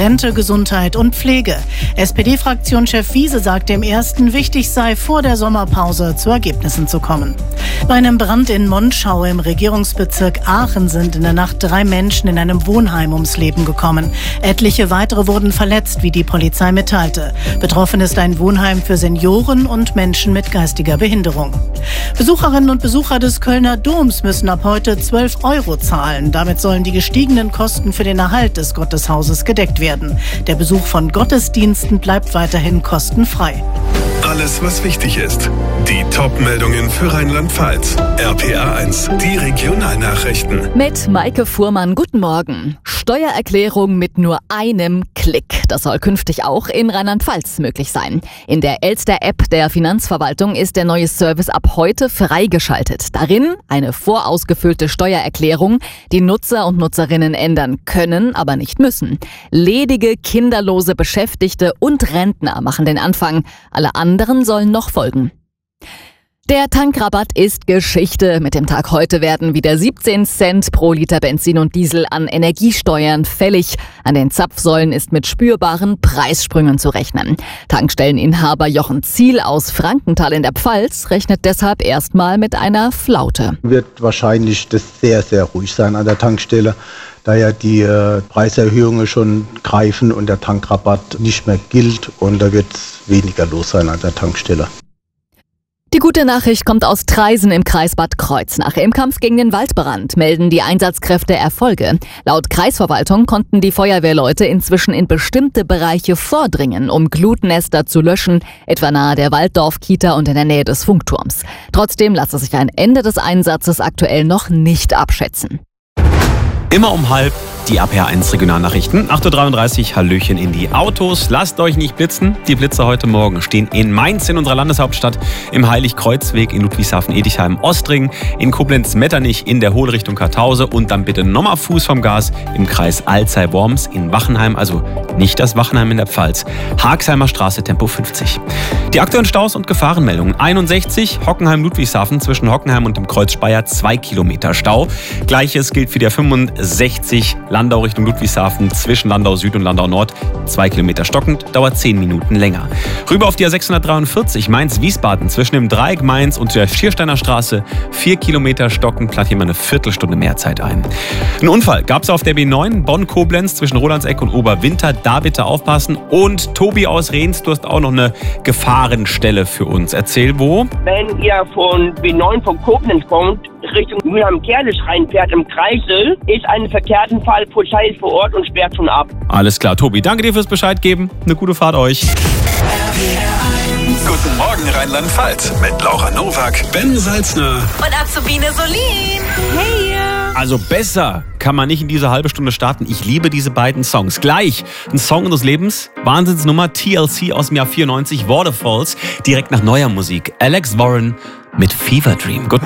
Rente, Gesundheit und Pflege. SPD-Fraktionschef Wiese sagte im Ersten, wichtig sei, vor der Sommerpause zu Ergebnissen zu kommen. Bei einem Brand in Monschau im Regierungsbezirk Aachen sind in der Nacht 3 Menschen in einem Wohnheim ums Leben gekommen. Etliche weitere wurden verletzt, wie die Polizei mitteilte. Betroffen ist ein Wohnheim für Senioren und Menschen mit geistiger Behinderung. Besucherinnen und Besucher des Kölner Doms müssen ab heute 12 € zahlen. Damit sollen die gestiegenen Kosten für den Erhalt des Gotteshauses gedeckt werden. Der Besuch von Gottesdiensten bleibt weiterhin kostenfrei. Alles, was wichtig ist. Die Top-Meldungen für Rheinland-Pfalz. RPA1, die Regionalnachrichten. Mit Maike Fuhrmann, guten Morgen. Steuererklärung mit nur einem Klick. Das soll künftig auch in Rheinland-Pfalz möglich sein. In der Elster-App der Finanzverwaltung ist der neue Service ab heute freigeschaltet. Darin eine vorausgefüllte Steuererklärung, die Nutzer und Nutzerinnen ändern können, aber nicht müssen. Ledige, kinderlose Beschäftigte und Rentner machen den Anfang. Alle anderen sollen noch folgen. Der Tankrabatt ist Geschichte. Mit dem Tag heute werden wieder 17 Cent pro Liter Benzin und Diesel an Energiesteuern fällig. An den Zapfsäulen ist mit spürbaren Preissprüngen zu rechnen. Tankstelleninhaber Jochen Ziel aus Frankenthal in der Pfalz rechnet deshalb erstmal mit einer Flaute. Wird wahrscheinlich das sehr, sehr ruhig sein an der Tankstelle, da ja die Preiserhöhungen schon greifen und der Tankrabatt nicht mehr gilt, und da wird es weniger los sein an der Tankstelle. Die gute Nachricht kommt aus Traisen im Kreis Bad Kreuznach. Im Kampf gegen den Waldbrand melden die Einsatzkräfte Erfolge. Laut Kreisverwaltung konnten die Feuerwehrleute inzwischen in bestimmte Bereiche vordringen, um Glutnester zu löschen, etwa nahe der Walddorf-Kita und in der Nähe des Funkturms. Trotzdem lasse sich ein Ende des Einsatzes aktuell noch nicht abschätzen. Immer um 12:30 die RPA1 Regionalnachrichten. 8:33 Uhr, Hallöchen in die Autos. Lasst euch nicht blitzen. Die Blitze heute Morgen stehen in Mainz in unserer Landeshauptstadt, im Heiligkreuzweg, in Ludwigshafen-Edichheim, Ostring, in Koblenz-Metternich, in der Hohlrichtung Kartause und dann bitte nochmal Fuß vom Gas im Kreis Alzey-Worms, in Wachenheim, also nicht das Wachenheim in der Pfalz. Haagheimer Straße, Tempo 50. Die aktuellen Staus und Gefahrenmeldungen. 61 Hockenheim-Ludwigshafen zwischen Hockenheim und dem Kreuz Speyer, 2 Kilometer Stau. Gleiches gilt für der 65 Landau Richtung Ludwigshafen zwischen Landau Süd und Landau Nord, 2 Kilometer stockend, dauert 10 Minuten länger. Rüber auf die A643 Mainz-Wiesbaden zwischen dem Dreieck Mainz und der Schiersteiner Straße, 4 Kilometer stockend, plant hier mal eine Viertelstunde mehr Zeit ein. Ein Unfall gab es auf der B9 Bonn-Koblenz zwischen Rolandseck und Oberwinter, da bitte aufpassen. Und Tobi aus Rehns, du hast auch noch eine Gefahrenstelle für uns. Erzähl, wo? Wenn ihr von B9 von Koblenz kommt, Richtung Mülheim-Kernisch reinfährt im Kreisel, ist ein Verkehrsunfall, Polizei ist vor Ort und sperrt schon ab. Alles klar, Tobi, danke dir fürs Bescheid geben. Eine gute Fahrt euch. Guten Morgen Rheinland-Pfalz mit Laura Nowak, Ben Salzner und Azubine Solin. Hey! Also besser kann man nicht in diese halbe Stunde starten. Ich liebe diese beiden Songs. Gleich ein Song unseres Lebens, Wahnsinnsnummer, TLC aus dem Jahr 94, Waterfalls, direkt nach neuer Musik. Alex Warren mit Fever Dream. Gut.